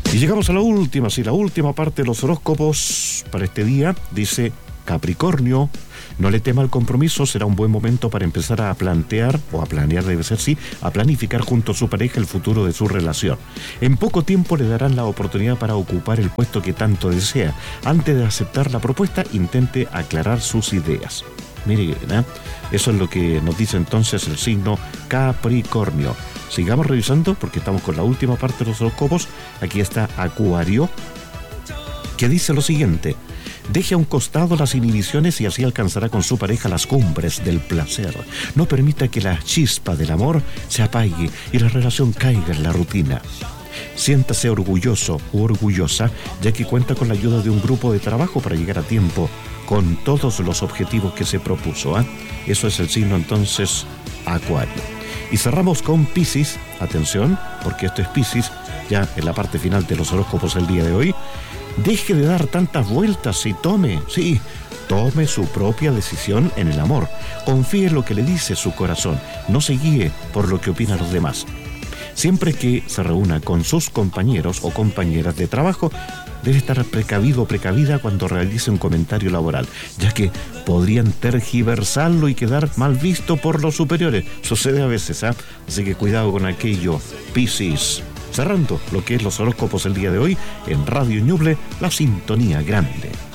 Y llegamos a la última parte de los horóscopos para este día. Dice Capricornio: no le tema al compromiso, será un buen momento para empezar a plantear, o a planear debe ser, sí, a planificar junto a su pareja el futuro de su relación. En poco tiempo le darán la oportunidad para ocupar el puesto que tanto desea. Antes de aceptar la propuesta, intente aclarar sus ideas. Mire, ¿eh? Eso es lo que nos dice entonces el signo Capricornio. Sigamos revisando porque estamos con la última parte de los horóscopos. Aquí está Acuario, que dice lo siguiente: deje a un costado las inhibiciones y así alcanzará con su pareja las cumbres del placer. No permita que la chispa del amor se apague y la relación caiga en la rutina. Siéntase orgulloso u orgullosa, ya que cuenta con la ayuda de un grupo de trabajo para llegar a tiempo con todos los objetivos que se propuso. Eso es el signo entonces Acuario. Y cerramos con Piscis. Atención, porque esto es Piscis, ya en la parte final de los horóscopos el día de hoy. Deje de dar tantas vueltas y tome su propia decisión en el amor. Confíe en lo que le dice su corazón, no se guíe por lo que opinan los demás. Siempre que se reúna con sus compañeros o compañeras de trabajo, debe estar precavido o precavida cuando realice un comentario laboral, ya que podrían tergiversarlo y quedar mal visto por los superiores. Sucede a veces, así que cuidado con aquello, Piscis. Cerrando lo que es los horóscopos el día de hoy en Radio Ñuble, la sintonía grande.